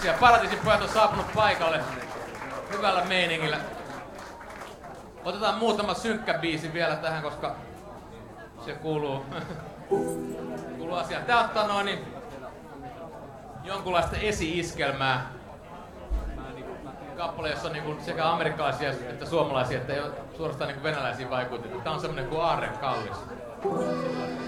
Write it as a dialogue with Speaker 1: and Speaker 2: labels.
Speaker 1: Kiitoksia. Paratiisin pojat on saapunut paikalle hyvällä meiningillä. Otetaan muutama synkkä biisi vielä tähän, koska se kuuluu asiaan. Tää ottaa jonkunlaista esi-iskelmää. Kappale, jossa on niinku sekä amerikkalaisia että suomalaisia, että ei ole suorastaan niinku venäläisiä vaikutteita. Tää on semmonen kuin aarrekallis.